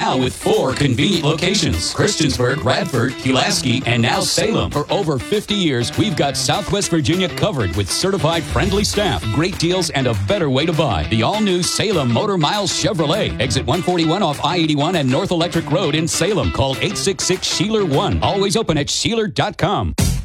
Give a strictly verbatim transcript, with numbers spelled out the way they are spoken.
Now with four convenient locations: Christiansburg, Radford, Pulaski, and now Salem. For over fifty years, we've got Southwest Virginia covered with certified friendly staff, great deals, and a better way to buy. The all-new Salem Motor Miles Chevrolet. Exit one forty-one off I eighty-one and North Electric Road in Salem. Call eight six six, S H E A L E R one. Always open at Sheeler dot com.